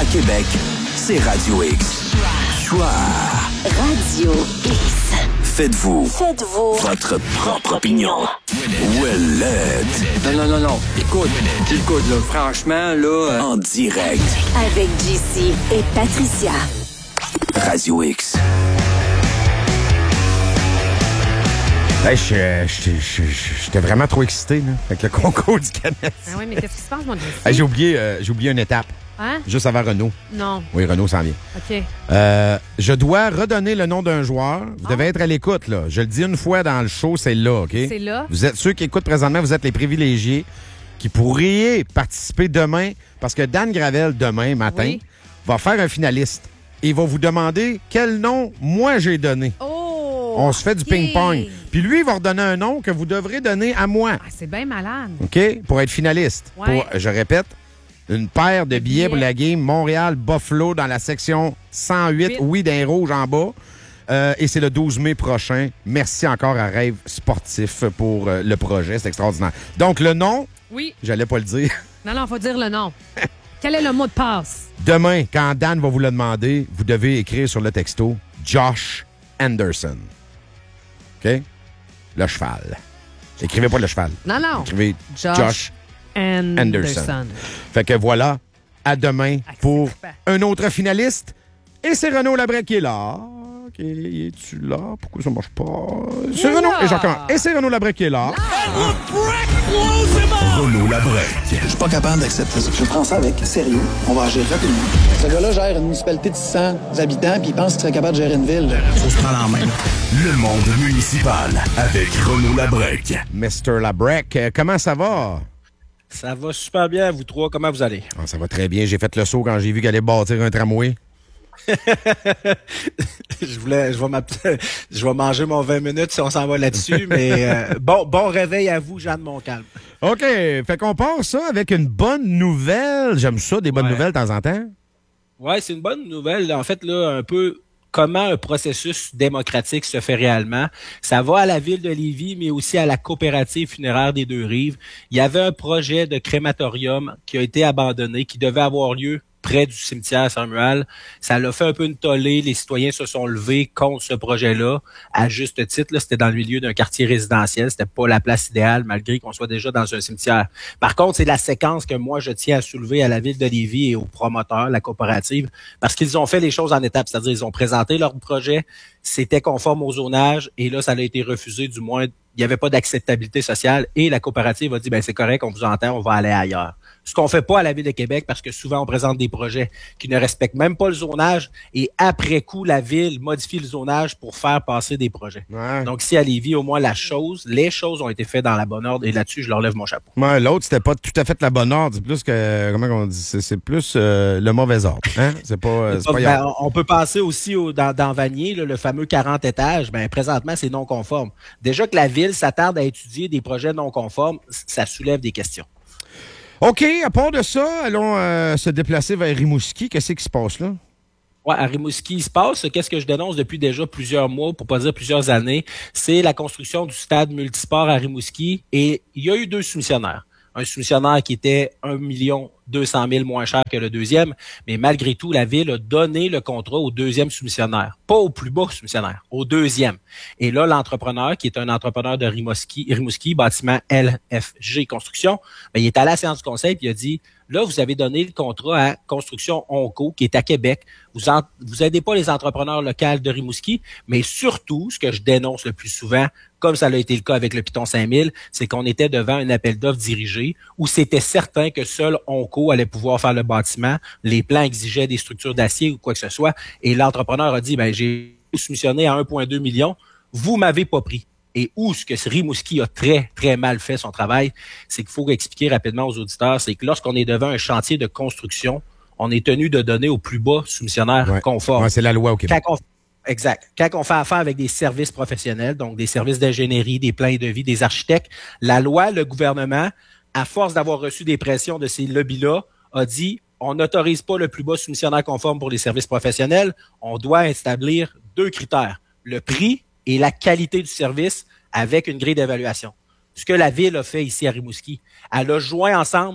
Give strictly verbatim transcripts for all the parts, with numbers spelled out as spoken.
Québec, c'est Radio X. Choix. Radio X. Faites-vous. Faites-vous. Votre propre opinion. Ouellette. Non, non, non, non. Écoute, écoute, là, franchement, là... Euh... En direct. Avec J C et Patricia. Radio X. Hey, j'étais vraiment trop excité là, avec le concours du Canadien. Ah oui, mais qu'est-ce qui se passe, mon Dieu? Hey, j'ai oublié, euh, j'ai oublié une étape. Hein? Juste avant Renault. Non. Oui, Renault s'en vient. OK. Euh, je dois redonner le nom d'un joueur. Vous Ah. devez être à l'écoute, là. Je le dis une fois dans le show, c'est là, OK? C'est là. Vous êtes ceux qui écoutent présentement, vous êtes les privilégiés qui pourriez participer demain parce que Dan Gravel, demain matin, Oui. va faire un finaliste. Et il va vous demander quel nom moi j'ai donné. Oh! On se fait du OK. ping-pong. Puis lui, il va redonner un nom que vous devrez donner à moi. Ah, c'est bien malade. OK? Pour être finaliste. Ouais. Pour, je répète, une paire de billets billets. pour la game Montréal-Buffalo dans la section cent huit, Huit. oui, d'un rouge en bas. Euh, et c'est le douze mai prochain. Merci encore à Rêve Sportif pour euh, le projet. C'est extraordinaire. Donc, le nom, Oui. j'allais pas le dire. Non, non, faut dire le nom. Quel est le mot de passe? Demain, quand Dan va vous le demander, vous devez écrire sur le texto Josh Anderson. OK? Le cheval. Écrivez pas le cheval. Non, non. Écrivez Josh Josh Anderson. Anderson. Fait que voilà, à demain Ah, c'est pour trippant. un autre finaliste. Et c'est Renaud Labrec qui est là. OK, es-tu là? Pourquoi ça marche pas? C'est Il est Renaud. là. Et j'entends. Et c'est Renaud Labrec qui est là. Renaud Labrec. Je suis pas capable d'accepter ça. Je prends ça avec sérieux. On va agir rapidement. Ce gars-là gère une municipalité de six cents habitants puis il pense qu'il serait capable de gérer une ville. Faut se prendre en main. Le monde municipal avec Renaud Labrec. mister Labrec, euh, comment ça va? Ça va super bien, vous trois. Comment vous allez? Ah, ça va très bien. J'ai fait le saut quand j'ai vu qu'elle allait bâtir un tramway. je voulais, je vais m'app- je vais manger mon vingt minutes si on s'en va là-dessus, mais euh, bon, bon réveil à vous, Jeanne Montcalm. OK, fait qu'on part ça avec une bonne nouvelle. J'aime ça, des bonnes Ouais. nouvelles de temps en temps. Ouais, c'est une bonne nouvelle. En fait, là, un peu comment un processus démocratique se fait réellement. Ça va à la ville de Lévis, mais aussi à la coopérative funéraire des Deux-Rives. Il y avait un projet de crématorium qui a été abandonné, qui devait avoir lieu près du cimetière Samuel. Ça l'a fait un peu une tollée. Les citoyens se sont levés contre ce projet-là. À juste titre, là, c'était dans le milieu d'un quartier résidentiel. C'était pas la place idéale, malgré qu'on soit déjà dans un cimetière. Par contre, c'est la séquence que moi, je tiens à soulever à la ville de Lévis et aux promoteurs, la coopérative, parce qu'ils ont fait les choses en étapes. C'est-à-dire, ils ont présenté leur projet, c'était conforme au zonage, et là, ça a été refusé, du moins, il n'y avait pas d'acceptabilité sociale, et la coopérative a dit, ben c'est correct, on vous entend, on va aller ailleurs. Ce qu'on fait pas à la Ville de Québec, parce que souvent on présente des projets qui ne respectent même pas le zonage, et après coup, la Ville modifie le zonage pour faire passer des projets. Ouais. Donc, si à Lévis, au moins, la chose, les choses ont été faites dans la bonne ordre, et là-dessus, je leur lève mon chapeau. Ouais, l'autre, c'était pas tout à fait la bonne ordre. C'est plus que, comment on dit, c'est, c'est plus euh, le mauvais ordre. Hein? C'est pas, euh, c'est pas Ben, hier. on peut passer aussi au, dans, dans Vanier, là, le fameux quarante étages. Ben, présentement, c'est non conforme. Déjà que la Ville s'attarde à étudier des projets non conformes, ça soulève des questions. OK, à part de ça, allons euh, se déplacer vers Rimouski. Qu'est-ce qui se passe là? Ouais, à Rimouski, il se passe. Qu'est-ce que je dénonce depuis déjà plusieurs mois, pour pas dire plusieurs années, c'est la construction du stade multisport à Rimouski. Et il y a eu deux soumissionnaires. Un soumissionnaire qui était un million deux cent mille moins cher que le deuxième, mais malgré tout, la Ville a donné le contrat au deuxième soumissionnaire. Pas au plus bas soumissionnaire, au deuxième. Et là, l'entrepreneur, qui est un entrepreneur de Rimouski, Rimouski bâtiment L F G Construction, ben, il est allé à la séance du conseil et il a dit, là, vous avez donné le contrat à Construction Onco, qui est à Québec. Vous en, vous aidez pas les entrepreneurs locaux de Rimouski, mais surtout, ce que je dénonce le plus souvent, comme ça a été le cas avec le Piton cinq mille, c'est qu'on était devant un appel d'offres dirigé où c'était certain que seul Onco allait pouvoir faire le bâtiment. Les plans exigeaient des structures d'acier ou quoi que ce soit. Et l'entrepreneur a dit, ben, j'ai soumissionné à un virgule deux million. Vous m'avez pas pris. Et où ce que Rimouski a très, très mal fait son travail, c'est qu'il faut expliquer rapidement aux auditeurs, c'est que lorsqu'on est devant un chantier de construction, on est tenu de donner au plus bas soumissionnaire Ouais. conforme. Ouais, c'est la loi au Québec. Quand on, exact. Quand on fait affaire avec des services professionnels, donc des services d'ingénierie, des plans de vie, des architectes, la loi, le gouvernement, à force d'avoir reçu des pressions de ces lobbies-là, a dit on n'autorise pas le plus bas soumissionnaire conforme pour les services professionnels. On doit établir deux critères, le prix et la qualité du service avec une grille d'évaluation. Ce que la Ville a fait ici à Rimouski, elle a joint ensemble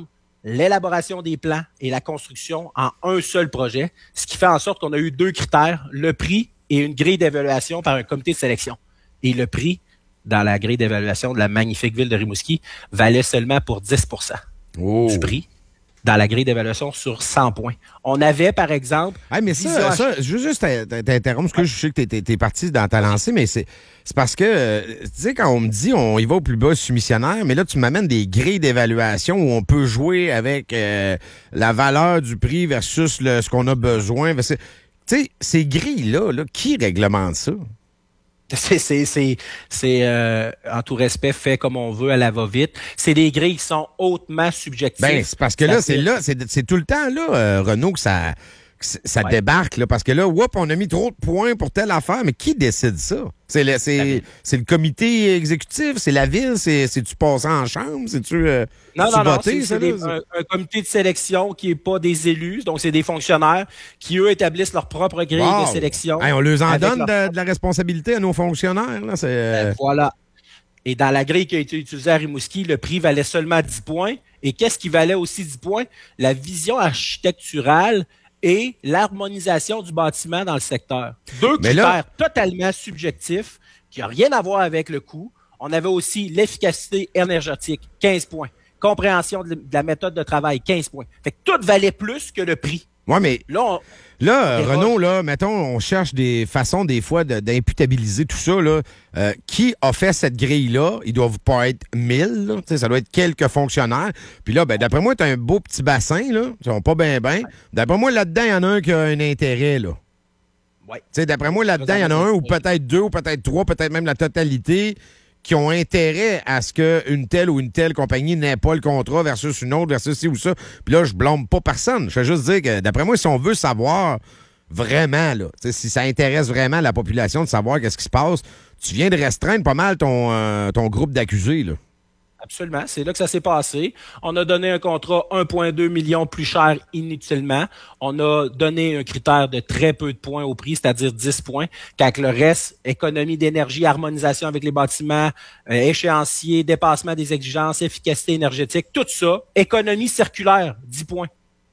l'élaboration des plans et la construction en un seul projet, ce qui fait en sorte qu'on a eu deux critères, le prix et une grille d'évaluation par un comité de sélection. Et le prix, dans la grille d'évaluation de la magnifique ville de Rimouski, valait seulement pour dix pour cent Oh. du prix dans la grille d'évaluation sur cent points. On avait, par exemple... Hey, mais ça, ça, je veux juste t'interrompre, parce que je sais que t'es, t'es, t'es parti dans ta lancée, mais c'est, c'est parce que, euh, tu sais, quand on me dit on y va au plus bas soumissionnaire, mais là, tu m'amènes des grilles d'évaluation où on peut jouer avec euh, la valeur du prix versus le, ce qu'on a besoin. Tu sais, ces grilles-là, là, qui réglemente ça? C'est, c'est, c'est, c'est euh, en tout respect, fait comme on veut à la va-vite. C'est des grilles qui sont hautement subjectives. Ben, c'est parce que là, c'est là, c'est, c'est tout le temps là, euh, Renaud, que ça, que ça ouais. débarque, là, parce que là, whoop, on a mis trop de points pour telle affaire, mais qui décide ça? C'est le, c'est, c'est le comité exécutif, c'est la ville, c'est, c'est-tu passé en chambre, c'est-tu, euh, non, c'est-tu non, non, voté, c'est, ça, c'est là? des, un, un comité de sélection qui est pas des élus, donc c'est des fonctionnaires qui, eux, établissent leur propre grille Wow. de sélection. Hey, on leur en donne leur... de, de la responsabilité à nos fonctionnaires, là, c'est... euh, Ben, voilà. Et dans la grille qui a été utilisée à Rimouski, le prix valait seulement dix points. Et qu'est-ce qui valait aussi dix points? La vision architecturale et l'harmonisation du bâtiment dans le secteur. Deux Mais critères là... totalement subjectifs qui n'ont rien à voir avec le coût. On avait aussi l'efficacité énergétique, quinze points. Compréhension de la méthode de travail, quinze points. Fait que tout valait plus que le prix. Ouais, mais là, on... là euh, Renaud, là, mettons, on cherche des façons, des fois, de, d'imputabiliser tout ça, là. Euh, qui a fait cette grille-là? Ils doivent pas être mille, là. Ça doit être quelques fonctionnaires. Puis là, ben, d'après moi, t'as un beau petit bassin, là. Ils sont pas bien, bien. D'après moi, là-dedans, il y en a un qui a un intérêt, là. Ouais. T'sais, d'après moi, là-dedans, il y en a un, ou peut-être deux, ou peut-être trois, peut-être même la totalité, qui ont intérêt à ce qu'une telle ou une telle compagnie n'ait pas le contrat versus une autre, versus ci ou ça. Puis là, je blâme pas personne. Je veux juste dire que, d'après moi, si on veut savoir vraiment, là, si ça intéresse vraiment la population de savoir qu'est-ce qui se passe, tu viens de restreindre pas mal ton, euh, ton groupe d'accusés, là. Absolument, c'est là que ça s'est passé. On a donné un contrat un virgule deux million plus cher inutilement. On a donné un critère de très peu de points au prix, c'est-à-dire dix points, quand le reste, économie d'énergie, harmonisation avec les bâtiments, euh, échéancier, dépassement des exigences, efficacité énergétique, tout ça, économie circulaire, dix points.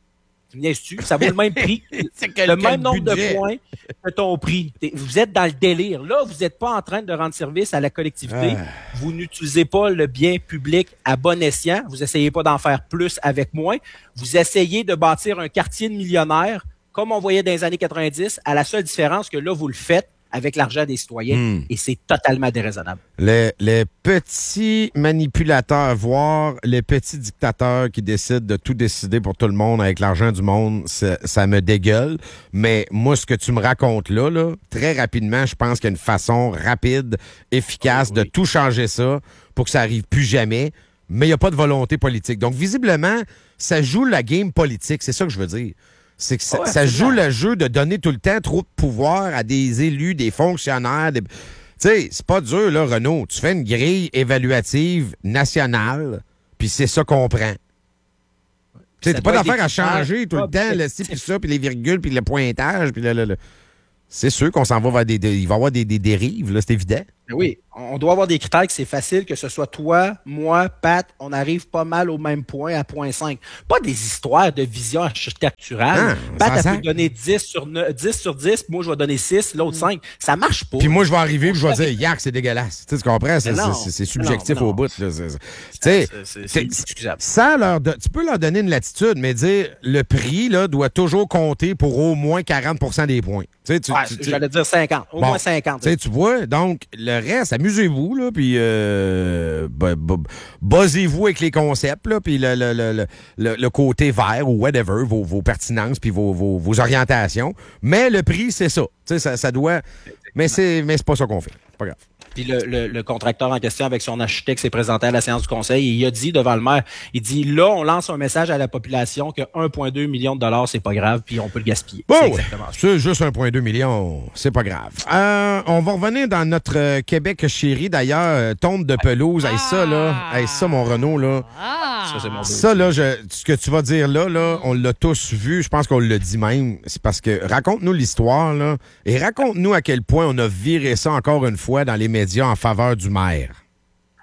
Tu me niaises-tu? Ça vaut le même prix, le même nombre de points que ton prix. Vous êtes dans le délire. Là, vous n'êtes pas en train de rendre service à la collectivité. Ah. Vous n'utilisez pas le bien public à bon escient. Vous essayez pas d'en faire plus avec moins. Vous essayez de bâtir un quartier de millionnaires, comme on voyait dans les années quatre-vingt-dix, à la seule différence que là, vous le faites avec l'argent des citoyens, mmh. et c'est totalement déraisonnable. Les, les petits manipulateurs, voire les petits dictateurs qui décident de tout décider pour tout le monde avec l'argent du monde, ça, ça me dégueule. Mais moi, ce que tu me racontes là, là très rapidement, je pense qu'il y a une façon rapide, efficace oui, oui. de tout changer ça pour que ça arrive plus jamais, mais il n'y a pas de volonté politique. Donc, visiblement, ça joue la game politique, c'est ça que je veux dire. C'est que ça, ouais, ça joue le jeu de donner tout le temps trop de pouvoir à des élus, des fonctionnaires. Des... Tu sais, c'est pas dur, là, Renaud. Tu fais une grille évaluative nationale, puis c'est ça qu'on prend. Tu sais, t'as pas d'affaire à changer tout le temps, le ci, puis ça, puis les virgules, puis le pointage, puis le, le, le... C'est sûr qu'on s'en va vers des... des il va y avoir des, des dérives, là, c'est évident. Oui, on doit avoir des critères que c'est facile, que ce soit toi, moi, Pat, on arrive pas mal au même point, à point cinq. Pas des histoires de vision architecturale. Ah, Pat, elle peut donner dix sur dix, moi, je vais donner six, l'autre cinq. Ça marche pas. Puis moi, je vais arriver, puis je vais dire, Yark, c'est dégueulasse. Tu sais, tu comprends? C'est, non, c'est, c'est subjectif non, non. au bout. Là. C'est, c'est, c'est, c'est inexcusable. Ça leur do... Tu peux leur donner une latitude, mais dire, le prix là, doit toujours compter pour au moins quarante pour cent des points. Tu sais, tu, ouais, tu, tu... J'allais dire cinquante, au bon, moins cinquante. Tu sais, tu vois, donc, le reste, amusez-vous, là, puis euh, bah, bah, buzzez-vous avec les concepts, là, puis le, le, le, le, le côté vert ou whatever, vos, vos pertinences, puis vos, vos, vos orientations. Mais le prix, c'est ça. Tu sais, ça, ça doit... Mais c'est, mais c'est pas ça qu'on fait. Pas grave. Puis le, le, le contracteur en question, avec son architecte, s'est présenté à la séance du conseil et il a dit devant le maire, il dit, là, on lance un message à la population que un virgule deux million de dollars, c'est pas grave, puis on peut le gaspiller. Bon, c'est ouais. exactement ça. C'est juste un virgule deux million, c'est pas grave. Euh, on va revenir dans notre euh, Québec chéri, d'ailleurs, tombe de pelouse. Ah. Hey, ça, là, hey, ça, mon Renaud, là. Ah. Ça, c'est mon ça, là, je, ce que tu vas dire là, là, on l'a tous vu, je pense qu'on l'a dit même. C'est parce que, raconte-nous l'histoire, là, et raconte-nous à quel point on a viré ça encore une fois dans les médias en faveur du maire.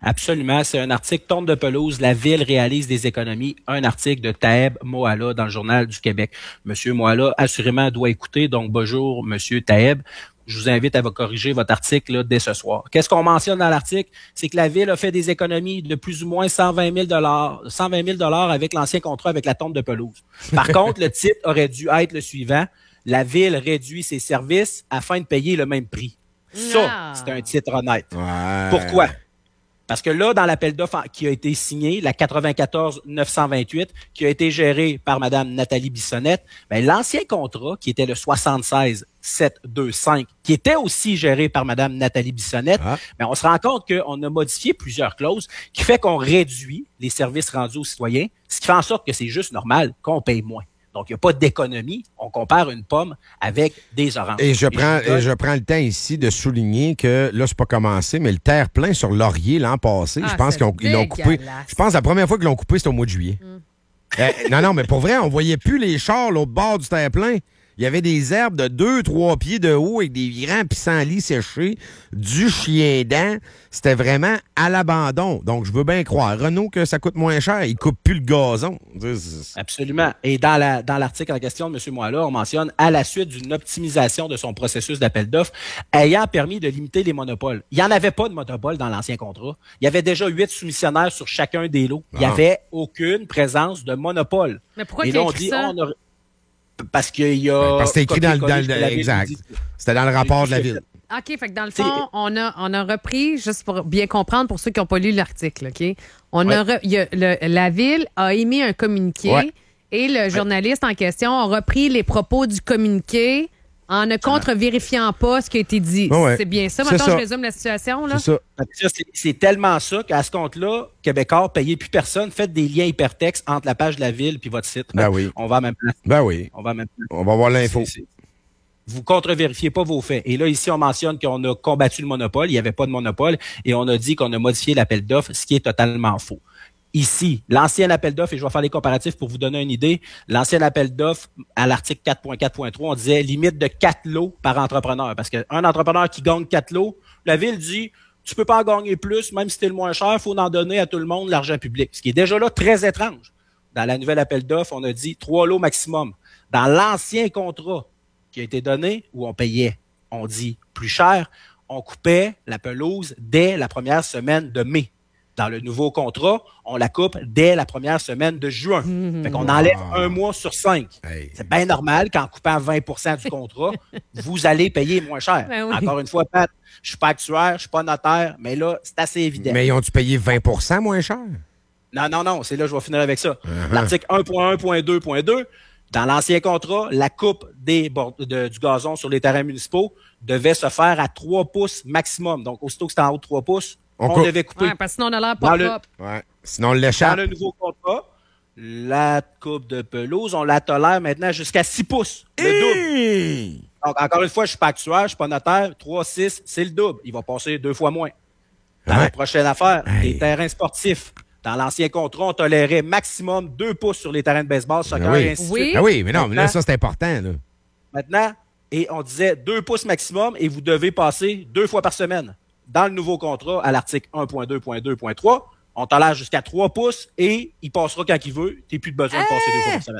Absolument. C'est un article tonte de pelouse. La ville réalise des économies. Un article de Taeb Moala dans le Journal du Québec. Monsieur Moala, assurément, doit écouter. Donc, bonjour, Monsieur Taeb. Je vous invite à vous corriger votre article là, dès ce soir. Qu'est-ce qu'on mentionne dans l'article? C'est que la ville a fait des économies de plus ou moins cent vingt mille dollars, cent vingt mille dollars avec l'ancien contrat avec la tonte de pelouse. Par contre, le titre aurait dû être le suivant. La ville réduit ses services afin de payer le même prix. Ça, Ah. c'est un titre honnête. Ouais. Pourquoi? Parce que là, dans l'appel d'offres qui a été signé, la quatre-vingt-quatorze neuf cent vingt-huit, qui a été gérée par Mme Nathalie Bissonnette, ben, l'ancien contrat, qui était le soixante-seize sept cent vingt-cinq, qui était aussi géré par Mme Nathalie Bissonnette, Ah. ben, on se rend compte qu'on a modifié plusieurs clauses qui fait qu'on réduit les services rendus aux citoyens, ce qui fait en sorte que c'est juste normal qu'on paye moins. Donc, il n'y a pas d'économie. On compare une pomme avec des oranges. Et je prends, je vous et je prends le temps ici de souligner que là, c'est pas commencé, mais le terre-plein sur Laurier l'an passé, Ah, je pense c'est qu'ils ont- ils l'ont coupé. dégueulasse. Je pense que la première fois qu'ils l'ont coupé, c'était au mois de juillet. Euh, non, non, mais pour vrai, on voyait plus les chars l'autre bord du terre-plein. Il y avait des herbes de deux, trois pieds de haut avec des grands pissenlits séchés, du chien dent. C'était vraiment à l'abandon. Donc, je veux bien croire, Renault, que ça coûte moins cher. Il coupe plus le gazon. C'est- c'est- Absolument. Et dans la dans l'article en question de M. Moala, on mentionne à la suite d'une optimisation de son processus d'appel d'offres ayant permis de limiter les monopoles. Il n'y en avait pas de monopole dans l'ancien contrat. Il y avait déjà huit soumissionnaires sur chacun des lots. Il n'y Ah. avait aucune présence de monopole. Mais pourquoi Et il là, a on écrit dit, ça? oh, on a- parce qu'il y a... Parce que c'était écrit dans le. copié-collé dans ce que le- la ville exact. dit. C'était dans le rapport de la ville. OK, fait que dans le C'est- fond, on a, on a repris, juste pour bien comprendre pour ceux qui n'ont pas lu l'article, OK? On Ouais. a re- il y a le- la ville a émis un communiqué Ouais. et le journaliste en question a repris les propos du communiqué en ne contre-vérifiant pas ce qui a été dit. Ouais, ouais. C'est bien ça. C'est Maintenant, ça. je résume la situation. Là. C'est ça. Ça, C'est c'est tellement ça qu'à ce compte-là, Québécois, payez plus personne, faites des liens hypertextes entre la page de la ville puis votre site. Ben oui. On va à même place. Ben oui. On va à même place. On va voir l'info. C'est- c'est- Vous contre-vérifiez pas vos faits. Et là, ici, on mentionne qu'on a combattu le monopole. Il n'y avait pas de monopole. Et on a dit qu'on a modifié l'appel d'offres, ce qui est totalement faux. Ici, l'ancien appel d'offres, et je vais faire les comparatifs pour vous donner une idée, l'ancien appel d'offres, à l'article quatre point quatre point trois, on disait limite de quatre lots par entrepreneur. Parce qu'un entrepreneur qui gagne quatre lots, la ville dit, tu peux pas en gagner plus, même si t'es le moins cher, il faut en donner à tout le monde l'argent public. Ce qui est déjà là très étrange. Dans la nouvelle appel d'offres, on a dit trois lots maximum. Dans l'ancien contrat qui a été donné, où on payait, on dit, plus cher, on coupait la pelouse dès la première semaine de mai. Dans le nouveau contrat, on la coupe dès la première semaine de juin. Fait qu'on enlève un mois sur cinq. Hey. C'est bien normal qu'en coupant vingt pour cent du contrat, vous allez payer moins cher. Ben oui. Encore une fois, Pat, je suis pas actuaire, je suis pas notaire, mais là, c'est assez évident. Mais ils ont-tu payé vingt pour cent moins cher? Non, non, non, c'est là que je vais finir avec ça. L'article un point un point deux point deux, dans l'ancien contrat, la coupe des bord- de- du gazon sur les terrains municipaux devait se faire à trois pouces maximum. Donc, aussitôt que c'était en haut de trois pouces, On on, coupe. devait couper. Ouais, parce que sinon, on a l'air Dans pas le- propre. Ouais. Sinon, on Dans l'échappe. le nouveau contrat, la coupe de pelouse, on la tolère maintenant jusqu'à six pouces. Le double. Hey! Donc, encore une fois, je suis pas actuaire, je suis pas notaire. trois, six, c'est le double. Il va passer deux fois moins. Dans Ouais. la prochaine affaire, Hey. les terrains sportifs. Dans l'ancien contrat, on tolérait maximum deux pouces sur les terrains de baseball, soccer oui. et ainsi de Oui. suite. Ah oui, mais non, mais là, Maintenant- ça, c'est important. Là. Maintenant, et on disait deux pouces maximum et vous devez passer deux fois par semaine. Dans le nouveau contrat, à l'article un point deux point deux point trois, on tolère jusqu'à trois pouces et il passera quand il veut. Tu n'as plus de besoin de passer deux fois par semaine.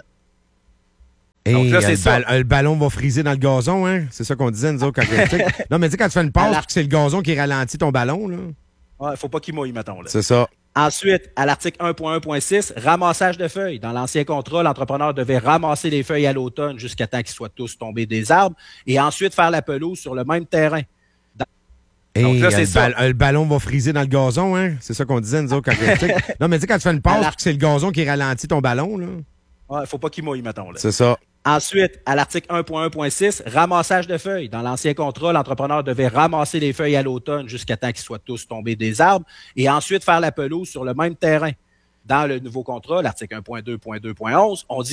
Donc Hey, là, c'est le, ça. bal- le ballon va friser dans le gazon, hein? C'est ça qu'on disait, nous autres, quand tu sais, non, mais tu sais, quand tu fais une passe, Alors- puis que c'est le gazon qui ralentit ton ballon, là. Il ne faut pas qu'il mouille, mettons. Là. C'est ça. Ensuite, à l'article un point un point six, ramassage de feuilles. Dans l'ancien contrat, l'entrepreneur devait ramasser les feuilles à l'automne jusqu'à temps qu'ils soient tous tombés des arbres et ensuite faire la pelouse sur le même terrain. Donc Hey, là, c'est le, ça. bal- le ballon va friser dans le gazon, hein? C'est ça qu'on disait, nous autres, quand tu sais, non, mais tu sais, quand tu fais une passe, Alors- puis que c'est le gazon qui ralentit ton ballon, là. Il ne faut pas qu'il mouille, mettons. Là. C'est ça. Ensuite, à l'article un point un point six, ramassage de feuilles. Dans l'ancien contrat, l'entrepreneur devait ramasser les feuilles à l'automne jusqu'à temps qu'ils soient tous tombés des arbres et ensuite faire la pelouse sur le même terrain. Dans le nouveau contrat, l'article un point deux point deux point onze, on dit